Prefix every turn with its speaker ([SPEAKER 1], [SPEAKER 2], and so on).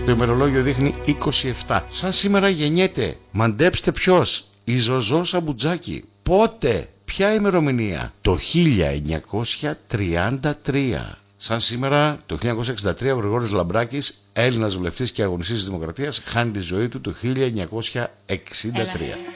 [SPEAKER 1] Το ημερολόγιο δείχνει 27. Σαν σήμερα γεννιέται, μαντέψτε ποιος, η Ζωζό Σαμπουτζάκη. Πότε, ποια ημερομηνία? Το 1933. Σαν σήμερα, το 1963, ο Γρηγόρης Λαμπράκης, Έλληνας βουλευτής και αγωνιστής της Δημοκρατίας, χάνει τη ζωή του το 1963.